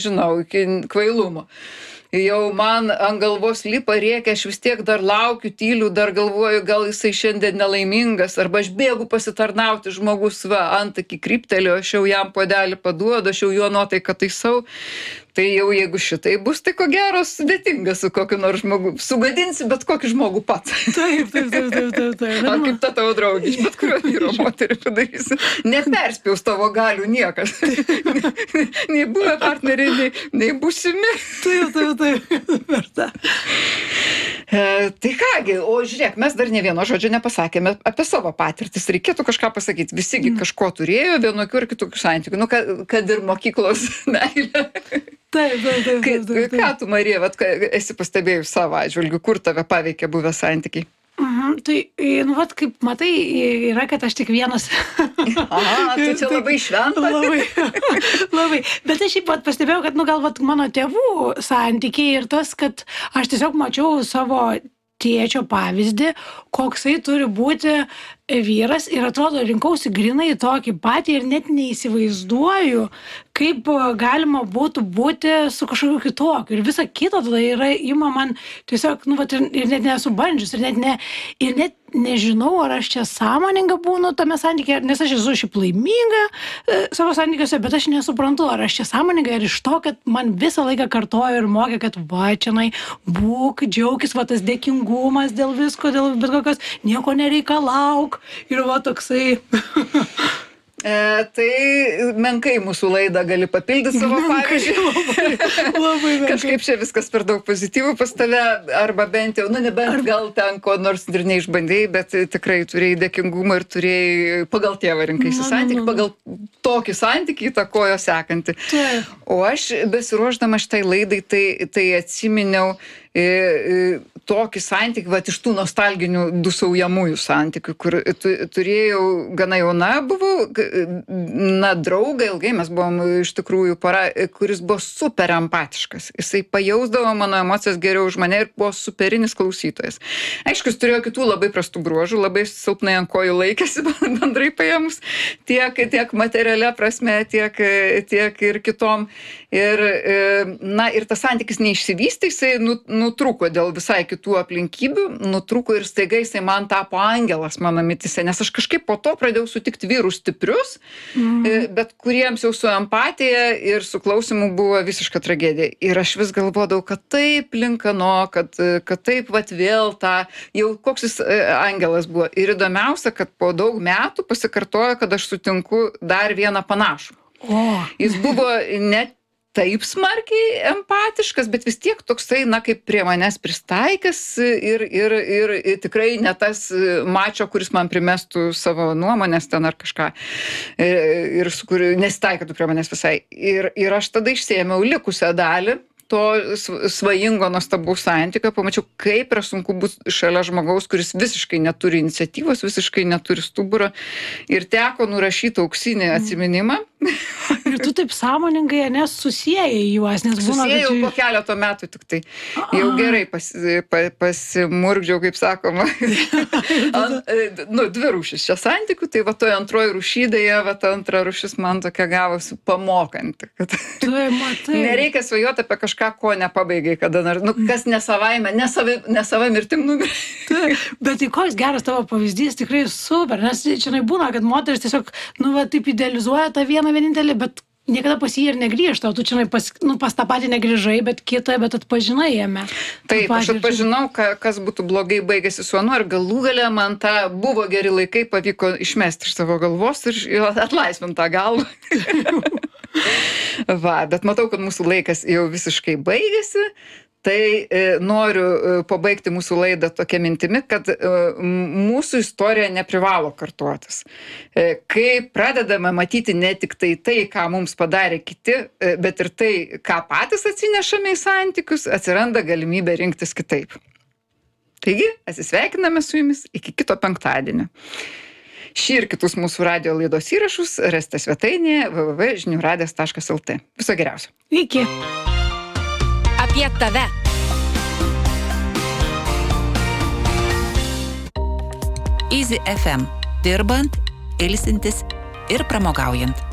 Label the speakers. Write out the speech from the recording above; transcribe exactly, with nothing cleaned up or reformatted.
Speaker 1: žinau, iki kvailumo. Jau man ant galvos lipa rėkia, aš vis tiek dar laukiu, tyliu, dar galvoju, gal jisai šiandien nelaimingas, arba aš bėgu pasitarnauti, žmogus va, antakį kryptelio, aš jau jam puodelį paduodu, aš jau jo nuotaiką taisau. Tai jau jeigu šitai bus, tai ko gero sudėtinga su kokiu nors žmogu. Sugadinsi bet kokį žmogų pats.
Speaker 2: Taip, taip, taip, taip, taip, taip.
Speaker 1: Ar kaip ta tavo draugė, iš bet kurio vyro moterį padarysi. Neperspjaus tavo galių niekas. Nei buvę partneriai, nei, nei būsimi.
Speaker 2: Taip, taip, taip. Verta.
Speaker 1: E, tai kągi, o žiūrėk, mes dar ne vieno žodžio nepasakėme apie savo patirtis. Reikėtų kažką pasakyti. Visigi kažko turėjo, vienokių ir kitokių santykių. Nu, kad, kad ir mokyklos meilė.
Speaker 2: Taip, taip, taip, taip, taip.
Speaker 1: Ką tu, Marija, vat, esi pastebėjus savo atžvilgiu, kur tave paveikia buvę santykiai?
Speaker 2: Mhm, tai, nu, vat, kaip matai, yra, kad aš tik vienas.
Speaker 1: Aha, tu čia labai šventa.
Speaker 2: Labai, labai. Bet aš šiaip pat pastebėjau, kad, nu, gal, vat, mano tėvų santykiai ir tas, kad aš tiesiog mačiau savo tėčio pavyzdį, koksai turi būti vyras ir atrodo rinkausi grinai tokį patį ir net neįsivaizduoju, kaip galima būtų būti su kažkokiu kitokiu. Ir visa kita tada yra, ima man tiesiog, nu, vat, ir, ir net nesu bandžius, ir net, ne, ir net nežinau, ar aš čia sąmoninga būnu tame santykyje, nes aš esu šiaip laiminga e, savo santykiuose, bet aš nesuprantu, ar aš čia sąmoninga ir iš to, kad man visą laiką kartojo ir mokė, kad va, čianai, būk, džiaukis, va, tas dėkingumas dėl visko, dėl bet kokios, nieko nereikalauk. Ir va toksai.
Speaker 1: E, tai menkai mūsų laidą gali papildyti savo pavyzdžių.
Speaker 2: Labai, labai menkai.
Speaker 1: Kažkaip čia viskas per daug pozityvų pas tave, arba bent jau, nu nebent Ar... gal ten ko nors ir neišbandėjai, bet tikrai turėjai dėkingumą ir turėjai pagal tėvą rinkaisi santykį, pagal tokį santykį įtakojo sekantį.
Speaker 2: Taip.
Speaker 1: O aš besiruošdama šitai laidai, tai, tai atsiminiau e, e, tokį santykį, vat iš tų nostalginių dusaujamųjų santykių, kur tu, turėjau gana jauna buvau, na, draugą, ilgai mes buvom iš tikrųjų para, kuris buvo super empatiškas. Jisai pajausdavo mano emocijas geriau už mane ir buvo superinis klausytojas. Aišku, jis turėjo kitų labai prastų bruožų, labai silpnai ant kojų laikėsi bendrai paėmus, tiek, tiek materialia prasme, tiek, tiek ir kitom. Ir, na, ir tas santykis neišsivystė, jisai nutrūko dėl visai kitų aplinkybių, nutrūko ir staiga jisai man tapo angelas mano mitise, nes aš kažkaip po to pradėjau sutikti vyrus stiprius, mm. bet kuriems jau su empatija ir su klausimu buvo visiška tragedija. Ir aš vis galvodavau, kad taip linkano, kad, kad taip vat vėl tą, jau koks jis angelas buvo. Ir įdomiausia, kad po daug metų pasikartojo, kad aš sutinku dar vieną panašų.
Speaker 2: O.
Speaker 1: Jis buvo net taip smarkiai empatiškas, bet vis tiek toksai, na, kaip prie manęs pristaikęs ir, ir, ir, ir tikrai ne tas mačo, kuris man primestų savo nuomonės ten ar kažką, ir su kuriuo nesitaikytų prie manęs visai. Ir, ir aš tada išsiėmiau likusią dalį to svajingo, nuostabaus santykio, pamačiau, kaip yra sunku būti šalia žmogaus, kuris visiškai neturi iniciatyvos, visiškai neturi stuburo, ir teko nurašyti auksinį atsiminimą.
Speaker 2: Ir tu taip sąmoningai, nes susijai juos, nes būna...
Speaker 1: Susijau po keleto metų tik tai. Jau gerai pas, pa, pasimurgdžiau, kaip sakoma. Ant, nu, dvi rūšis čia santykių, tai va toje antroji rūšydėje, va ta antra rūšis man tokia gavosi pamokanti. Kad
Speaker 2: tai, matai.
Speaker 1: Nereikia svajoti apie kažką, ko nepabaigai, kada nors, nu, kas nesavaime, nesava, nesava mirtim numirė.
Speaker 2: Bet tai koks geras tavo pavyzdys, tikrai super, nes čia nebūna, kad moteris tiesiog, nu, va, taip idealizuoja tą vieną vienintelį, bet niekada pas jį ir negrįžta, o tu čia pas, nu, pas tą patį negrįžai, bet kitą, bet atpažinai jame.
Speaker 1: Taip, aš atpažinau, ka, kas būtų blogai baigėsi su anu, ir galų gale man tą buvo geri laikai, pavyko išmesti iš savo galvos ir atlaisvint tą galvą. Va, bet matau, kad mūsų laikas jau visiškai baigėsi. Tai e, noriu e, pabaigti mūsų laidą tokia mintimi, kad e, mūsų istorija neprivalo kartuotis. E, kai pradedame matyti ne tik tai tai, ką mums padarė kiti, e, bet ir tai, ką patys atsinešame į santykius, atsiranda galimybė rinktis kitaip. Taigi, atsisveikiname su jumis iki kito penktadienio. Šį ir kitus mūsų radijo laidos įrašus rasite svetainėje w w w taškas žinių radijas taškas l t. Viso geriausio.
Speaker 2: Iki.
Speaker 3: Apie tave. Easy F M. Dirbant, ilsintis ir pramogaujant.